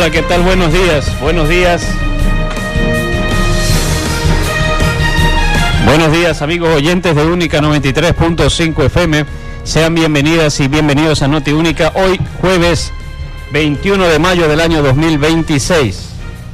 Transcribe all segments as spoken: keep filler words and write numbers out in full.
Hola, ¿qué tal? Buenos días, buenos días. Buenos días, amigos oyentes de Única noventa y tres punto cinco F M. Sean bienvenidas y bienvenidos a Noti Única. Hoy, jueves veintiuno de mayo del año dos mil veintiséis.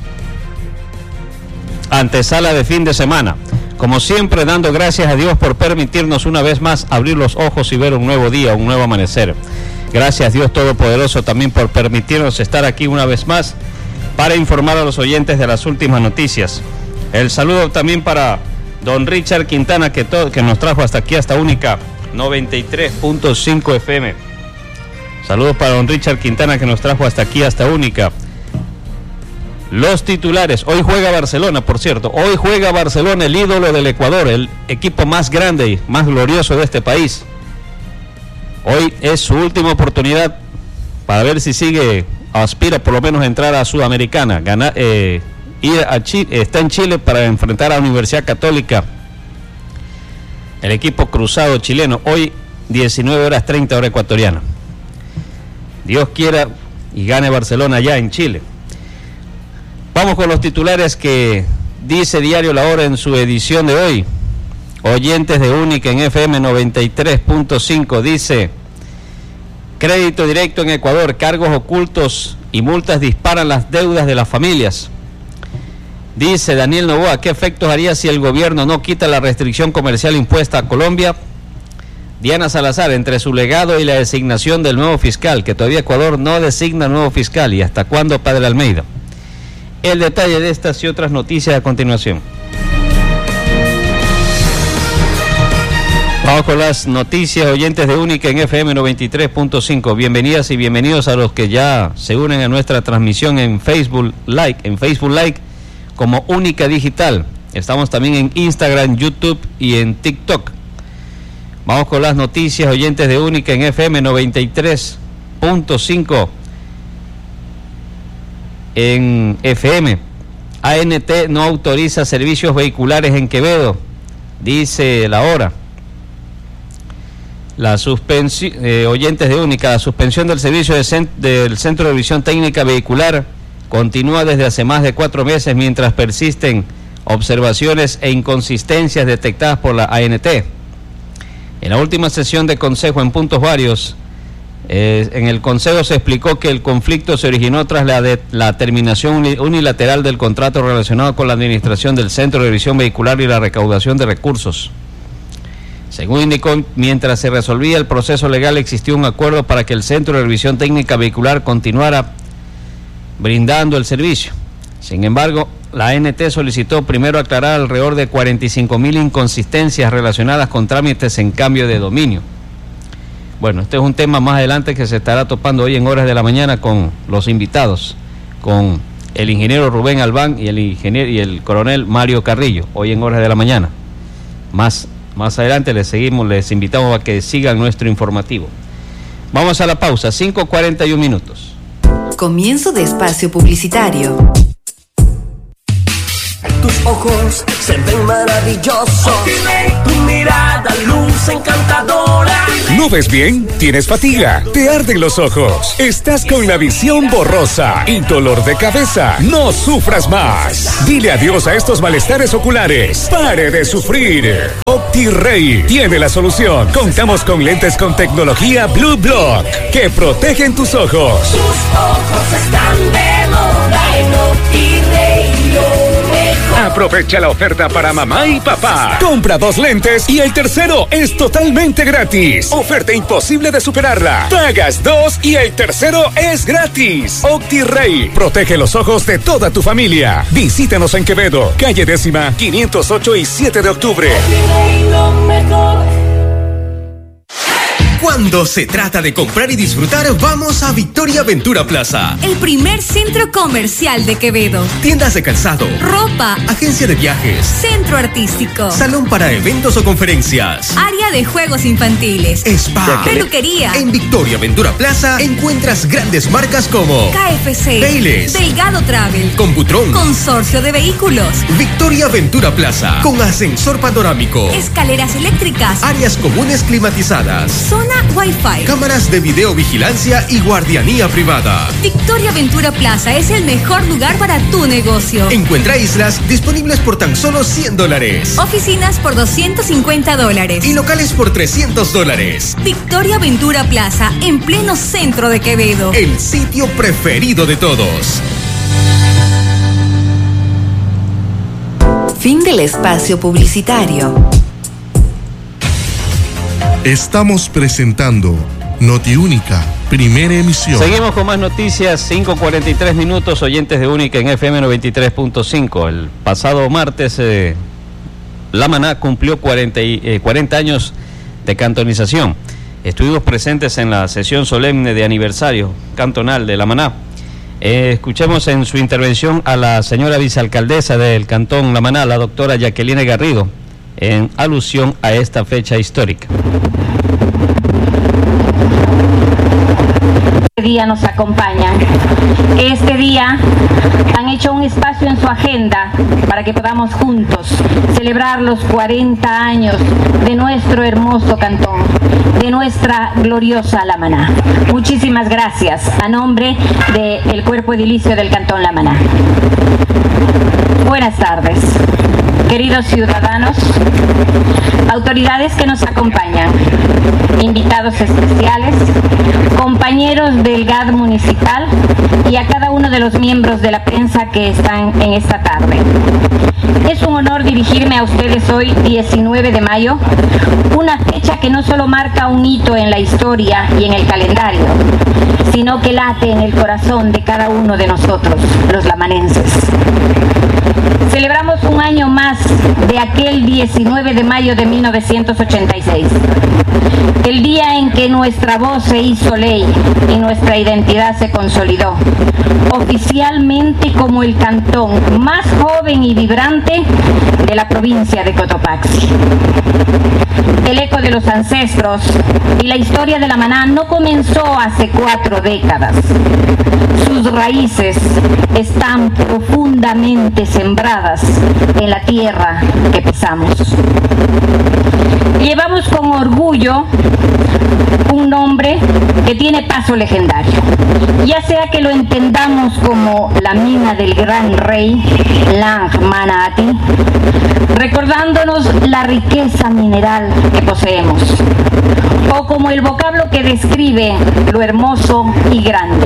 Antesala de fin de semana. Como siempre, dando gracias a Dios por permitirnos una vez más abrir los ojos y ver un nuevo día, un nuevo amanecer. Gracias, Dios Todopoderoso, también por permitirnos estar aquí una vez más para informar a los oyentes de las últimas noticias. El saludo también para don Richard Quintana, que, todo, que nos trajo hasta aquí, hasta Única noventa y tres punto cinco F M. Saludos para don Richard Quintana, que nos trajo hasta aquí, hasta Única. Los titulares. Hoy juega Barcelona, por cierto. Hoy juega Barcelona, el ídolo del Ecuador, el equipo más grande y más glorioso de este país. Hoy es su última oportunidad para ver si sigue, aspira por lo menos a entrar a Sudamericana, ganar, eh, ir a Chile, está en Chile para enfrentar a la Universidad Católica, el equipo cruzado chileno. Hoy diecinueve horas treinta hora ecuatoriana. Dios quiera y gane Barcelona allá en Chile. Vamos con los titulares que dice Diario La Hora en su edición de hoy. Oyentes de Única en F M noventa y tres punto cinco, dice: crédito directo en Ecuador, cargos ocultos y multas disparan las deudas de las familias. Dice Daniel Novoa: ¿qué efectos haría si el gobierno no quita la restricción comercial impuesta a Colombia? Diana Salazar: entre su legado y la designación del nuevo fiscal, que todavía Ecuador no designa nuevo fiscal, ¿y hasta cuándo, Padre Almeida? El detalle de estas y otras noticias a continuación. Vamos con las noticias, oyentes de Única en F M noventa y tres punto cinco. Bienvenidas y bienvenidos a los que ya se unen a nuestra transmisión en Facebook Like, en Facebook Like como Única Digital. Estamos también en Instagram, YouTube y en TikTok. Vamos con las noticias, oyentes de Única en F M noventa y tres punto cinco. En F M, A N T no autoriza servicios vehiculares en Quevedo, dice La Hora. La suspensión, eh, oyentes de Única, la suspensión del servicio de cent- del Centro de Revisión Técnica Vehicular continúa desde hace más de cuatro meses mientras persisten observaciones e inconsistencias detectadas por la A N T. En la última sesión de consejo en puntos varios, eh, en el consejo se explicó que el conflicto se originó tras la, de, la terminación unilateral del contrato relacionado con la administración del Centro de Revisión Vehicular y la recaudación de recursos. Según indicó, mientras se resolvía el proceso legal, existió un acuerdo para que el Centro de Revisión Técnica Vehicular continuara brindando el servicio. Sin embargo, la A N T solicitó primero aclarar alrededor de cuarenta y cinco mil inconsistencias relacionadas con trámites en cambio de dominio. Bueno, este es un tema más adelante que se estará topando hoy en horas de la mañana con los invitados, con el ingeniero Rubén Albán y el ingeniero y el coronel Mario Carrillo, hoy en horas de la mañana. Más, más adelante les seguimos, les invitamos a que sigan nuestro informativo. Vamos a la pausa, cinco cuarenta y un minutos. Comienzo de espacio publicitario. Tus ojos se ven maravillosos, tu mirada luce encantadora. ¿No ves bien? ¿Tienes fatiga? ¿Te arden los ojos? ¿Estás con la visión borrosa y dolor de cabeza? No sufras más. Dile adiós a estos malestares oculares. Pare de sufrir. OptiRay tiene la solución. Contamos con lentes con tecnología Blue Block que protegen tus ojos. Tus ojos están de moda en OptiRay, lo mejor. Aprovecha la oferta para mamá y papá. Compra dos lentes y el tercero es totalmente gratis. Oferta imposible de superarla. Pagas dos y el tercero es gratis. OptiRay protege los ojos de toda tu familia. Visítanos en Quevedo, calle décima, quinientos ocho y siete de octubre. OptiRay, lo mejor. Cuando se trata de comprar y disfrutar, vamos a Victoria Ventura Plaza. El primer centro comercial de Quevedo. Tiendas de calzado, ropa, agencia de viajes, centro artístico, salón para eventos o conferencias, área de juegos infantiles, spa, peluquería. En Victoria Ventura Plaza encuentras grandes marcas como K F C, Baileys, Delgado Travel, Computrón, Consorcio de Vehículos. Victoria Ventura Plaza, con ascensor panorámico, escaleras eléctricas, áreas comunes climatizadas, zona Wi-Fi. Cámaras de videovigilancia y guardianía privada. Victoria Ventura Plaza es el mejor lugar para tu negocio. Encuentra islas disponibles por tan solo cien dólares. Oficinas por doscientos cincuenta dólares. Y locales por trescientos dólares. Victoria Ventura Plaza, en pleno centro de Quevedo. El sitio preferido de todos. Fin del espacio publicitario. Estamos presentando Notiúnica, primera emisión. Seguimos con más noticias, cinco cuarenta y tres minutos, oyentes de Única en F M noventa y tres punto cinco. El pasado martes, eh, La Maná cumplió cuarenta, eh, cuarenta años de cantonización. Estuvimos presentes en la sesión solemne de aniversario cantonal de La Maná. Eh, escuchemos en su intervención a la señora vicealcaldesa del Cantón La Maná, la doctora Jacqueline Garrido, en alusión a esta fecha histórica. Este día nos acompañan. Este día han hecho un espacio en su agenda para que podamos juntos celebrar los cuarenta años de nuestro hermoso cantón, de nuestra gloriosa La Maná. Muchísimas gracias a nombre del cuerpo edilicio del Cantón La Maná. Buenas tardes, queridos ciudadanos, autoridades que nos acompañan, invitados especiales, compañeros del G A D municipal y a cada uno de los miembros de la prensa que están en esta tarde. Es un honor dirigirme a ustedes hoy, diecinueve de mayo, una fecha que no solo marca un hito en la historia y en el calendario, sino que late en el corazón de cada uno de nosotros, los lamanenses. Celebramos un año más de aquel diecinueve de mayo de mil novecientos ochenta y seis, el día en que nuestra voz se hizo ley y nuestra identidad se consolidó, oficialmente como el cantón más joven y vibrante de la provincia de Cotopaxi. El eco de los ancestros y la historia de La Maná no comenzó hace cuatro décadas. Sus raíces están profundamente sembradas en la tierra que pisamos. Llevamos con orgullo un nombre que tiene paso legendario, ya sea que lo entendamos como la mina del gran rey Lang Manati, recordándonos la riqueza mineral que poseemos, o como el vocablo que describe lo hermoso y grande.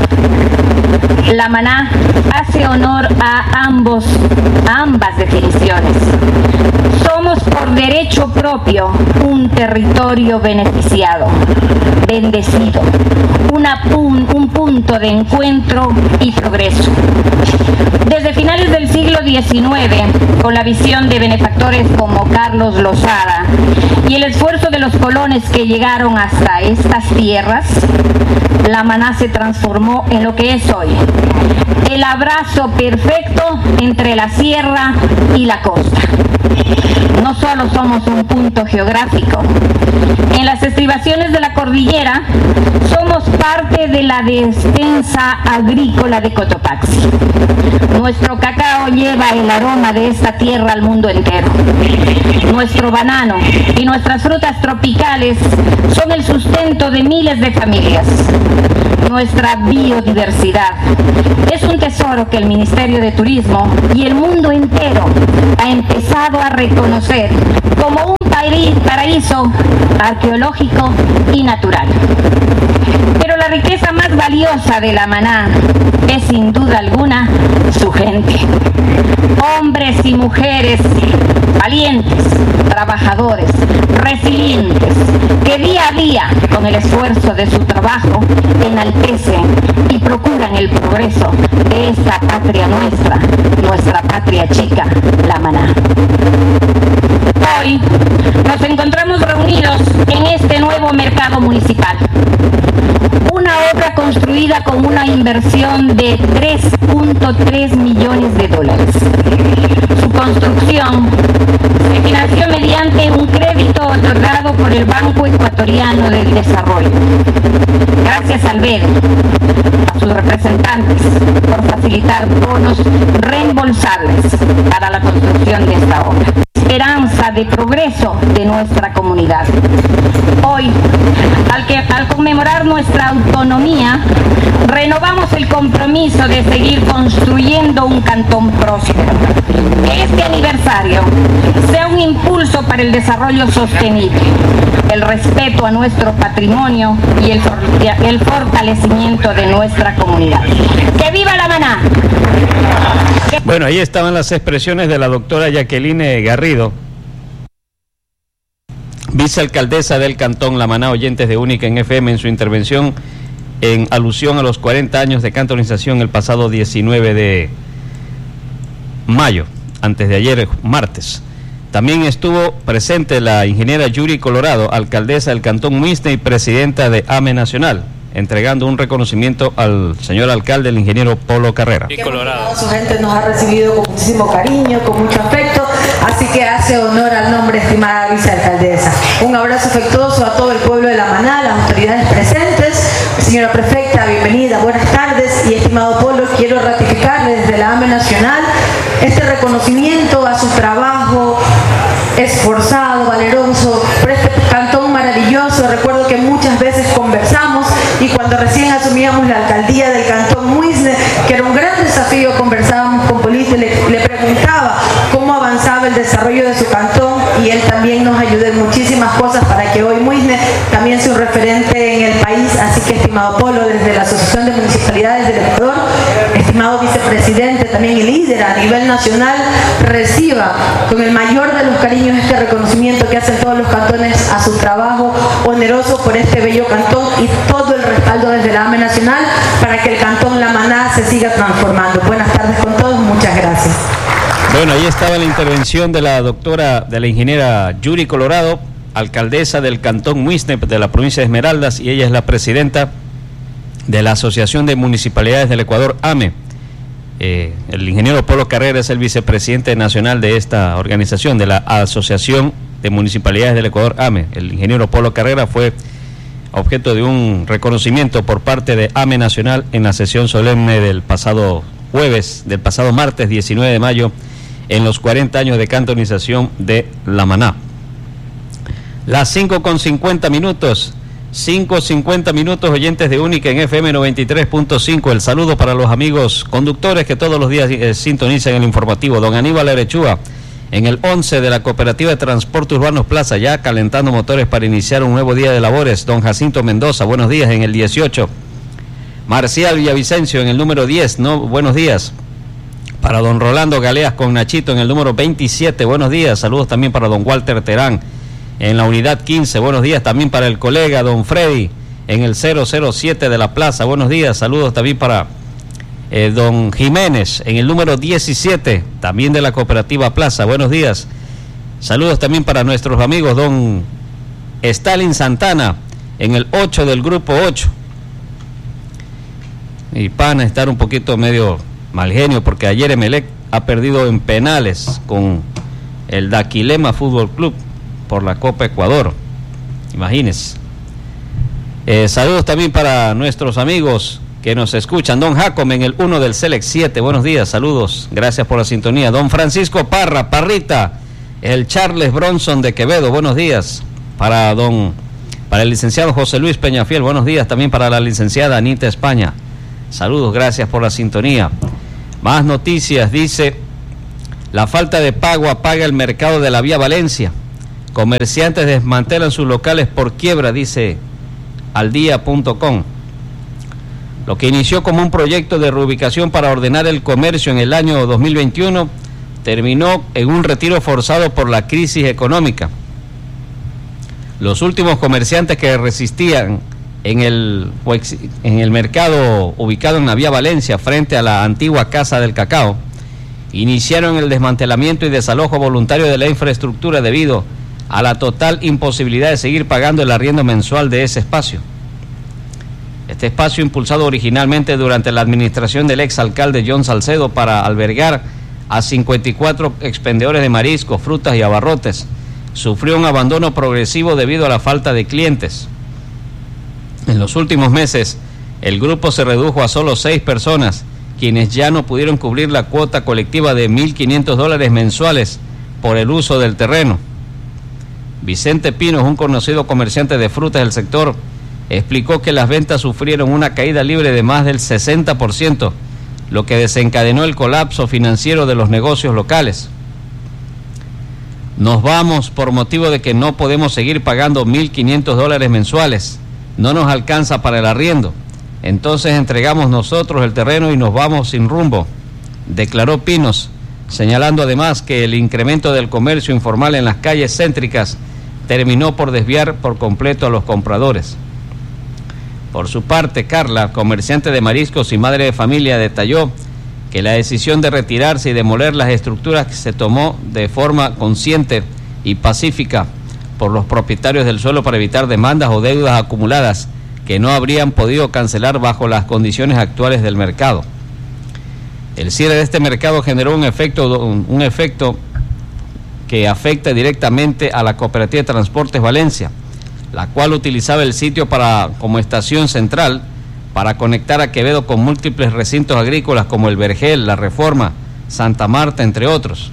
La Maná hace honor a ambos, a ambas definiciones. Somos por derecho propio un territorio beneficiado, bendecido, una pun, un punto de encuentro y progreso. Desde finales del siglo diecinueve, con la visión de benefactores como Carlos Lozada y el esfuerzo de los colones que llegaron hasta estas tierras, La Maná se transformó en lo que es hoy, el abrazo perfecto entre la sierra y la costa. No solo somos un punto geográfico, en las estribaciones de la cordillera somos parte de la despensa agrícola de Cotopaxi. Nuestro cacao lleva el aroma de esta tierra al mundo entero. Nuestro banano y nuestras frutas tropicales son el sustento de miles de familias. Nuestra biodiversidad es un tesoro que el Ministerio de Turismo y el mundo entero ha empezado a reconocer como un paraíso arqueológico y natural. Pero la riqueza más valiosa de La Maná es sin duda alguna su gente. Hombres y mujeres valientes, trabajadores, resilientes, que día a día, con el esfuerzo de su trabajo, enaltecen y procuran el progreso de esta patria nuestra, nuestra patria chica, La Maná. Hoy nos encontramos reunidos en este nuevo mercado municipal, una obra construida con una inversión de tres punto tres millones de dólares. Su construcción se financió mediante un crédito otorgado por el Banco Ecuatoriano del Desarrollo. Gracias al B E D, a sus representantes, por facilitar bonos reembolsables para la construcción de esta obra. Esperanza fuerza de progreso de nuestra comunidad. Hoy, al, que, al conmemorar nuestra autonomía, renovamos el compromiso de seguir construyendo un cantón próspero. Que este aniversario sea un impulso para el desarrollo sostenible, el respeto a nuestro patrimonio y el, el fortalecimiento de nuestra comunidad. ¡Que viva la Maná! Bueno, ahí estaban las expresiones de la doctora Jacqueline Garrido, vicealcaldesa del Cantón La Maná, oyentes de Única en F M, en su intervención en alusión a los cuarenta años de cantonización el pasado diecinueve de mayo, antes de ayer, martes. También estuvo presente la ingeniera Yuri Colorado, alcaldesa del Cantón Muisne y presidenta de A M E Nacional, entregando un reconocimiento al señor alcalde, el ingeniero Polo Carrera. Y Colorado. Su gente nos ha recibido con muchísimo cariño, con mucho afecto, así que hace honor al nombre, estimada vicealcaldesa. Un abrazo afectuoso a todo el pueblo de La Maná, las autoridades presentes. Señora prefecta, bienvenida, buenas tardes. Y estimado Polo, quiero ratificarle desde la A M E Nacional este reconocimiento a su trabajo esforzado, valeroso, por este cantón maravilloso. Recuerdo que muchas veces conversamos y cuando recién asumíamos la alcaldía del Cantón Muisne, que era un gran desafío, conversábamos con Polito y le, le preguntaba cómo avanzaba el desarrollo de su cantón, y él también nos ayudó en muchísimas cosas para que hoy Muisne también sea un referente en el país. Así que, estimado Polo, desde la Asociación de Municipalidades del Ecuador, estimado vicepresidente, también el líder a nivel nacional, reciba con el mayor de los cariños este reconocimiento que hacen todos los cantones a su trabajo oneroso por este bello cantón, y todo el respaldo desde la A M E Nacional para que el Cantón La Maná se siga transformando. Buenas tardes con todos, muchas gracias. Bueno, ahí estaba la intervención de la doctora, de la ingeniera Yuri Colorado, alcaldesa del Cantón Muisne de la provincia de Esmeraldas, y ella es la presidenta de la Asociación de Municipalidades del Ecuador, A M E. Eh, el ingeniero Polo Carrera es el vicepresidente nacional de esta organización, de la Asociación de Municipalidades del Ecuador, A M E. El ingeniero Polo Carrera fue objeto de un reconocimiento por parte de A M E Nacional en la sesión solemne del pasado jueves, del pasado martes diecinueve de mayo, en los cuarenta años de cantonización de La Maná. Las cinco con cincuenta minutos, cinco cincuenta minutos, oyentes de Única en F M noventa y tres punto cinco. El saludo para los amigos conductores que todos los días eh, sintonizan el informativo. Don Aníbal Arechúa, en el once de la Cooperativa de Transporte Urbanos Plaza, ya calentando motores para iniciar un nuevo día de labores. Don Jacinto Mendoza, buenos días, en el dieciocho. Marcial Villavicencio, en el número diez, no, buenos días. Para don Rolando Galeas con Nachito, en el número veintisiete, buenos días. Saludos también para don Walter Terán, en la unidad quince, buenos días. También para el colega don Freddy, en el cero cero siete de la plaza, buenos días. Saludos también para eh, don Jiménez, en el número diecisiete, también de la Cooperativa Plaza, buenos días. Saludos también para nuestros amigos don Stalin Santana, en el ocho del grupo ocho. Y pan a estar un poquito medio mal genio, porque ayer Emelec ha perdido en penales con el Daquilema Fútbol Club por la Copa Ecuador, imagínense. Eh, saludos también para nuestros amigos que nos escuchan. Don Jacob, en el uno del Select siete, buenos días, saludos, gracias por la sintonía. Don Francisco Parra, Parrita, el Charles Bronson de Quevedo, buenos días. Para don, para el licenciado José Luis Peñafiel, buenos días. También para la licenciada Anita España, saludos, gracias por la sintonía. Más noticias, dice: la falta de pago apaga el mercado de la Vía Valencia. Comerciantes desmantelan sus locales por quiebra, dice aldía punto com. Lo que inició como un proyecto de reubicación para ordenar el comercio en el año dos mil veintiuno terminó en un retiro forzado por la crisis económica. Los últimos comerciantes que resistían en el, en el mercado ubicado en la Vía Valencia, frente a la antigua Casa del Cacao, iniciaron el desmantelamiento y desalojo voluntario de la infraestructura debido a la total imposibilidad de seguir pagando el arriendo mensual de ese espacio. Este espacio, impulsado originalmente durante la administración del exalcalde John Salcedo para albergar a cincuenta y cuatro expendedores de mariscos, frutas y abarrotes, sufrió un abandono progresivo debido a la falta de clientes. En los últimos meses, el grupo se redujo a solo seis personas, quienes ya no pudieron cubrir la cuota colectiva de mil quinientos dólares mensuales por el uso del terreno. Vicente Pinos, un conocido comerciante de frutas del sector, explicó que las ventas sufrieron una caída libre de más del sesenta por ciento, lo que desencadenó el colapso financiero de los negocios locales. Nos vamos por motivo de que no podemos seguir pagando mil quinientos dólares mensuales. No nos alcanza para el arriendo. Entonces entregamos nosotros el terreno y nos vamos sin rumbo, declaró Pinos, señalando además que el incremento del comercio informal en las calles céntricas terminó por desviar por completo a los compradores. Por su parte, Carla, comerciante de mariscos y madre de familia, detalló que la decisión de retirarse y demoler las estructuras se tomó de forma consciente y pacífica por los propietarios del suelo para evitar demandas o deudas acumuladas que no habrían podido cancelar bajo las condiciones actuales del mercado. El cierre de este mercado generó un efecto, un, un efecto que afecta directamente a la Cooperativa de Transportes Valencia, la cual utilizaba el sitio para, como estación central para conectar a Quevedo con múltiples recintos agrícolas como el Vergel, La Reforma, Santa Marta, entre otros.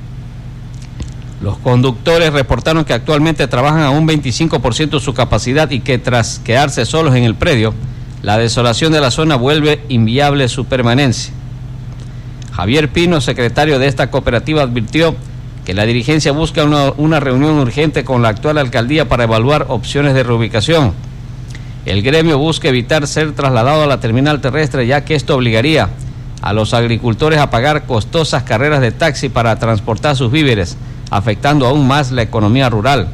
Los conductores reportaron que actualmente trabajan a un veinticinco por ciento de su capacidad y que tras quedarse solos en el predio, la desolación de la zona vuelve inviable su permanencia. Javier Pino, secretario de esta cooperativa, advirtió que la dirigencia busca una, una reunión urgente con la actual alcaldía para evaluar opciones de reubicación. El gremio busca evitar ser trasladado a la terminal terrestre, ya que esto obligaría a los agricultores a pagar costosas carreras de taxi para transportar sus víveres, afectando aún más la economía rural.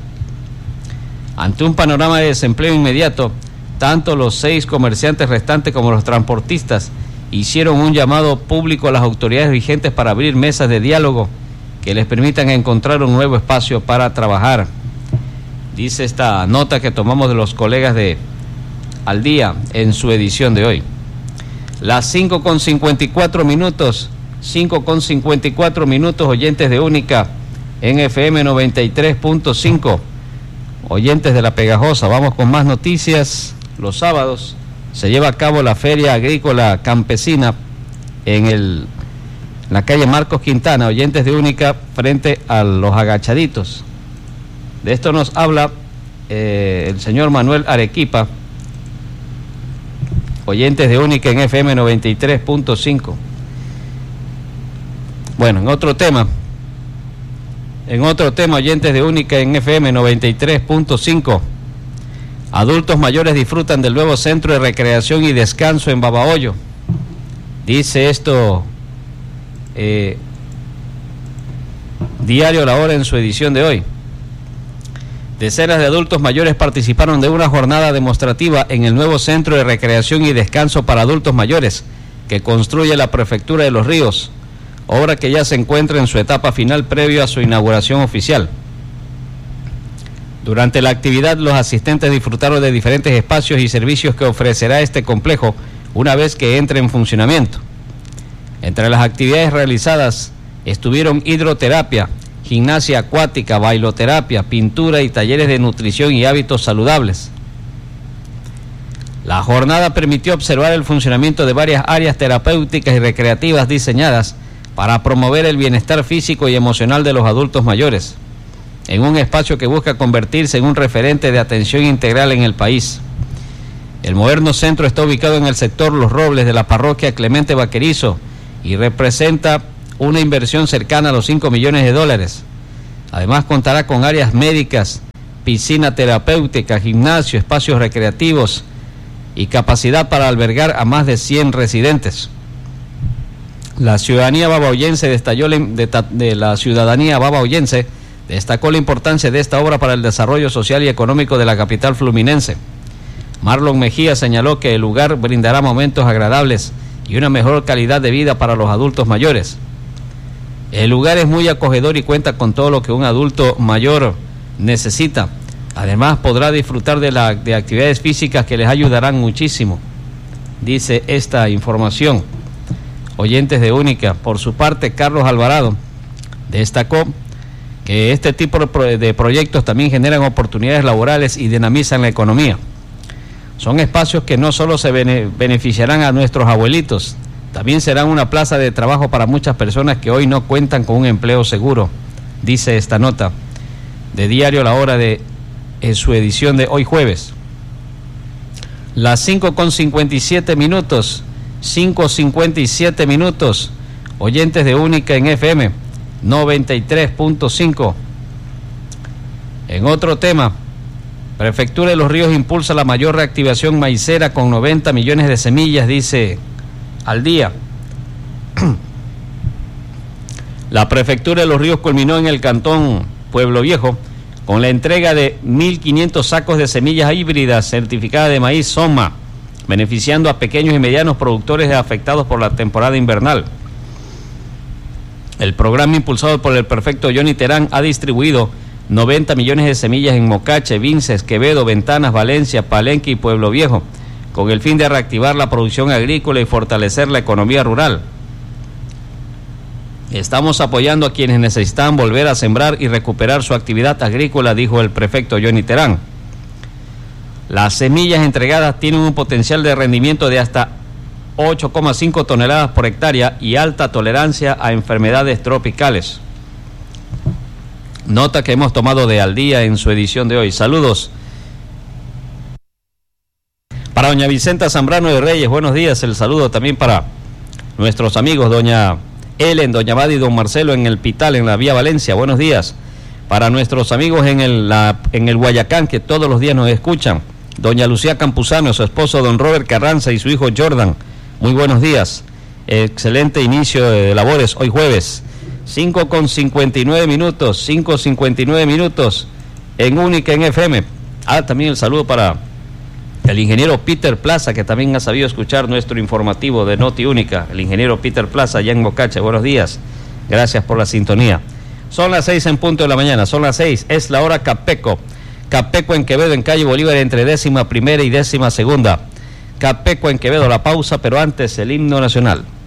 Ante un panorama de desempleo inmediato, tanto los seis comerciantes restantes como los transportistas hicieron un llamado público a las autoridades vigentes para abrir mesas de diálogo que les permitan encontrar un nuevo espacio para trabajar. Dice esta nota que tomamos de los colegas de Al Día en su edición de hoy. Las cinco con cincuenta y cuatro minutos, cinco con cincuenta y cuatro minutos, oyentes de Única en F M noventa y tres punto cinco, oyentes de La Pegajosa. Vamos con más noticias. Los sábados se lleva a cabo la Feria Agrícola Campesina en el, la calle Marcos Quintana, oyentes de Única, frente a Los Agachaditos. De esto nos habla eh, el señor Manuel Arequipa, oyentes de Única en F M noventa y tres punto cinco. Bueno, en otro tema, en otro tema, oyentes de Única en F M noventa y tres punto cinco, adultos mayores disfrutan del nuevo centro de recreación y descanso en Babahoyo. Dice esto eh, Diario La Hora en su edición de hoy. Decenas de adultos mayores participaron de una jornada demostrativa en el nuevo centro de recreación y descanso para adultos mayores que construye la Prefectura de Los Ríos, obra que ya se encuentra en su etapa final previo a su inauguración oficial. Durante la actividad, los asistentes disfrutaron de diferentes espacios y servicios que ofrecerá este complejo una vez que entre en funcionamiento. Entre las actividades realizadas estuvieron hidroterapia, gimnasia acuática, bailoterapia, pintura y talleres de nutrición y hábitos saludables. La jornada permitió observar el funcionamiento de varias áreas terapéuticas y recreativas diseñadas para promover el bienestar físico y emocional de los adultos mayores, en un espacio que busca convertirse en un referente de atención integral en el país. El moderno centro está ubicado en el sector Los Robles de la parroquia Clemente Vaquerizo y representa una inversión cercana a los cinco millones de dólares. Además contará con áreas médicas, piscina terapéutica, gimnasio, espacios recreativos y capacidad para albergar a más de cien residentes. La ciudadanía babahoyense destacó de, de la ciudadanía babahoyense destacó la importancia de esta obra para el desarrollo social y económico de la capital fluminense. Marlon Mejía señaló que el lugar brindará momentos agradables y una mejor calidad de vida para los adultos mayores. El lugar es muy acogedor y cuenta con todo lo que un adulto mayor necesita. Además podrá disfrutar de, la, de actividades físicas que les ayudarán muchísimo, dice esta información. Oyentes de Única. Por su parte, Carlos Alvarado destacó que este tipo de proyectos también generan oportunidades laborales y dinamizan la economía. Son espacios que no solo se bene, beneficiarán a nuestros abuelitos, también serán una plaza de trabajo para muchas personas que hoy no cuentan con un empleo seguro, dice esta nota. de Diario La Hora de en su edición de hoy jueves. Las cinco con cincuenta y siete minutos, cinco cincuenta y siete minutos, oyentes de Única en F M noventa y tres punto cinco. En otro tema, Prefectura de Los Ríos impulsa la mayor reactivación maicera con noventa millones de semillas, dice Al Día. La Prefectura de Los Ríos culminó en el cantón Pueblo Viejo con la entrega de mil quinientos sacos de semillas híbridas certificadas de maíz SOMA, beneficiando a pequeños y medianos productores afectados por la temporada invernal. El programa impulsado por el prefecto Johnny Terán ha distribuido noventa millones de semillas en Mocache, Vinces, Quevedo, Ventanas, Valencia, Palenque y Pueblo Viejo, con el fin de reactivar la producción agrícola y fortalecer la economía rural. Estamos apoyando a quienes necesitan volver a sembrar y recuperar su actividad agrícola, dijo el prefecto Johnny Terán. Las semillas entregadas tienen un potencial de rendimiento de hasta ocho coma cinco toneladas por hectárea y alta tolerancia a enfermedades tropicales. Nota que hemos tomado de Al Día en su edición de hoy. Saludos. Para doña Vicenta Zambrano de Reyes, buenos días. El saludo también para nuestros amigos, doña Ellen, doña Madi y don Marcelo en el Pital, en la Vía Valencia. Buenos días. Para nuestros amigos en el, la, en el Guayacán, que todos los días nos escuchan. Doña Lucía Campuzano, su esposo don Robert Carranza y su hijo Jordan. Muy buenos días. Excelente inicio de labores hoy jueves. cinco con cincuenta y nueve minutos, cinco cincuenta y nueve minutos en Única en F M. Ah, también el saludo para el ingeniero Peter Plaza, que también ha sabido escuchar nuestro informativo de Noti Única. El ingeniero Peter Plaza, allá en Mocache. Buenos días. Gracias por la sintonía. Son las seis en punto de la mañana. Son las seis. Es la hora Capeco. Capeco en Quevedo, en calle Bolívar, entre décima primera y décima segunda. Capeco en Quevedo. La pausa, pero antes el himno nacional.